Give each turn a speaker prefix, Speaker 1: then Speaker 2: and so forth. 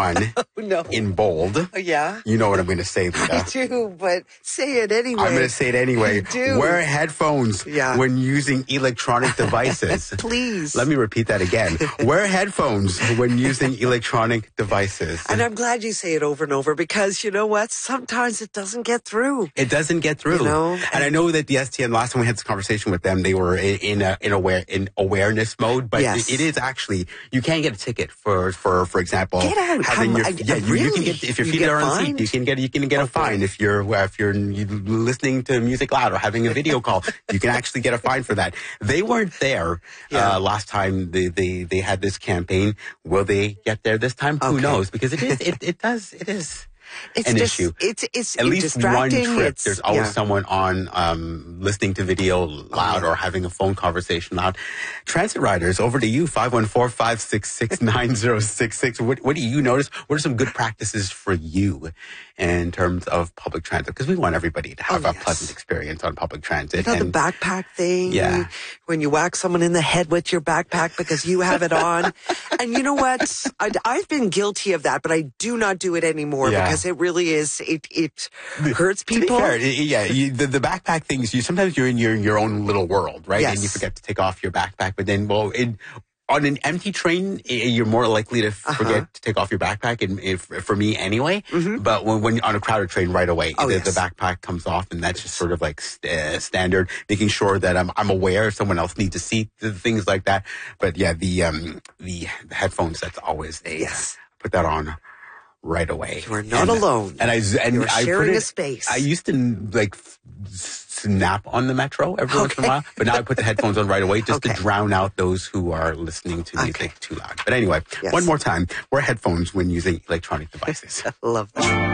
Speaker 1: one
Speaker 2: No.
Speaker 1: in bold.
Speaker 2: Yeah.
Speaker 1: You know what I'm going to say, Lita.
Speaker 2: I do, but say it anyway.
Speaker 1: I'm going to say it anyway.
Speaker 2: You do.
Speaker 1: Wear headphones
Speaker 2: Yeah.
Speaker 1: when using electronic devices.
Speaker 2: Please.
Speaker 1: Let me repeat that again. Wear headphones when using electronic devices.
Speaker 2: And I'm glad you say it over and over because you know what? Sometimes it doesn't get through.
Speaker 1: It doesn't get through.
Speaker 2: You know?
Speaker 1: And I know that the STN, last time we had this conversation with them, they were in awareness mode, but
Speaker 2: Yes.
Speaker 1: it is actually, you can get a ticket for example,
Speaker 2: Get out.
Speaker 1: having your, you can get, if your feet are on seat, you can get a fine. If you're listening to music loud or having a video call, you can actually get a fine for that. They weren't there last time they had this campaign. Will they get there this time? Who knows? Because it is.
Speaker 2: It's
Speaker 1: an
Speaker 2: just,
Speaker 1: issue.
Speaker 2: It's
Speaker 1: at least one
Speaker 2: distracting.
Speaker 1: trip. There's always someone on listening to video loud or having a phone conversation loud. Transit riders, over to you. 514-566-9066. What do you notice? What are some good practices for you in terms of public transit? Because we want everybody to have a pleasant experience on public transit.
Speaker 2: You know, the backpack thing.
Speaker 1: Yeah.
Speaker 2: When you whack someone in the head with your backpack because you have it on. And you know what? I've been guilty of that, but I do not do it anymore because it really is, it hurts people.
Speaker 1: To be fair, the backpack things, sometimes you're in your own little world, right?
Speaker 2: Yes.
Speaker 1: And you forget to take off your backpack, but then, on an empty train, you're more likely to forget to take off your backpack, and for me anyway. Mm-hmm. But when on a crowded train, right away, the backpack comes off, and that's just sort of like standard. Making sure that I'm aware someone else needs a seat, things like that. But yeah, the headphones, that's always put that on right away.
Speaker 2: You are not alone.
Speaker 1: And
Speaker 2: you're sharing a space.
Speaker 1: I used to snap on the metro every once in a while, but now I put the headphones on right away just to drown out those who are listening to music too loud. But anyway, one more time, wear headphones when using electronic devices.
Speaker 2: Love that.